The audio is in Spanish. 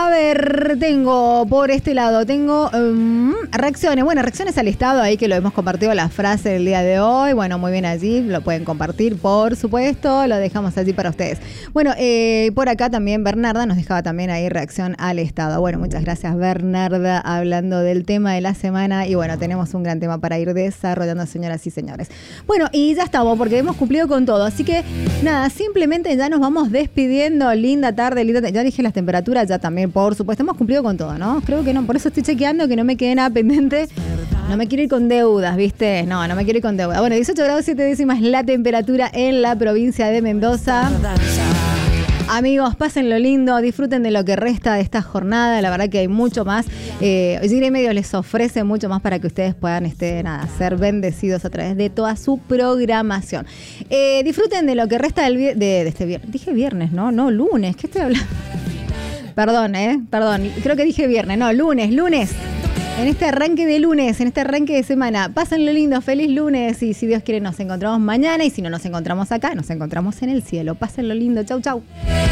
A ver, tengo por este lado, reacciones. Bueno, reacciones al Estado, ahí que lo hemos compartido la frase del día de hoy. Bueno, muy bien allí, lo pueden compartir, por supuesto. Lo dejamos allí para ustedes. Bueno, por acá también Bernarda nos dejaba también ahí reacción al Estado. Bueno, muchas gracias Bernarda, hablando del tema de la semana. Y bueno, tenemos un gran tema para ir desarrollando, señoras y señores. Bueno, y ya estamos, porque hemos cumplido con todo. Así que, nada, simplemente ya nos vamos despidiendo. Linda tarde, ya dije las temperaturas, ya también, por supuesto, hemos cumplido con todo, ¿no? Creo que no, por eso estoy chequeando que no me quede nada pendiente. No me quiero ir con deudas, ¿viste? No me quiero ir con deudas. Bueno, 18 grados 7 décimas la temperatura en la provincia de Mendoza. Amigos, pásenlo lindo, disfruten de lo que resta de esta jornada. La verdad que hay mucho más. Gire Medios les ofrece mucho más para que ustedes puedan ser bendecidos a través de toda su programación. Disfruten de lo que resta de este viernes. Dije viernes, no, lunes. ¿Qué estoy hablando? Perdón, creo que dije viernes, no, lunes. En este arranque de lunes, en este arranque de semana, pásenlo lindo, feliz lunes y si Dios quiere nos encontramos mañana y si no nos encontramos acá, nos encontramos en el cielo. Pásenlo lindo, chau.